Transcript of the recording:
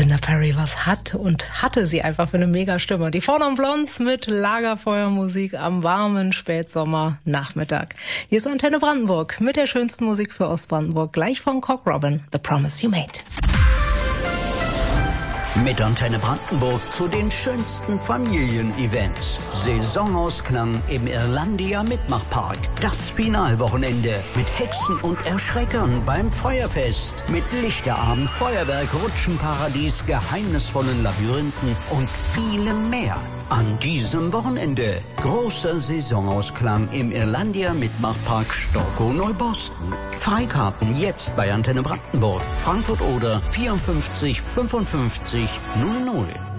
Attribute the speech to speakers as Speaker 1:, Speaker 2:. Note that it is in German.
Speaker 1: Linda Perry, was hatte sie einfach für eine Mega-Stimme. Die Four Non Blondes mit Lagerfeuermusik am warmen Spätsommernachmittag. Hier ist Antenne Brandenburg mit der schönsten Musik für Ostbrandenburg, gleich von Cock Robin, The Promise You Made.
Speaker 2: Mit Antenne Brandenburg zu den schönsten Familienevents. Saisonausklang im Irlandia Mitmachpark. Das Finalwochenende mit Hexen und Erschreckern beim Feuerfest. Mit Lichterabend, Feuerwerk, Rutschenparadies, geheimnisvollen Labyrinthen und vielem mehr. An diesem Wochenende großer Saisonausklang im Irlandia Mitmachpark Storkow-Neuboston. Freikarten jetzt bei Antenne Brandenburg. Frankfurt oder 54 55 00.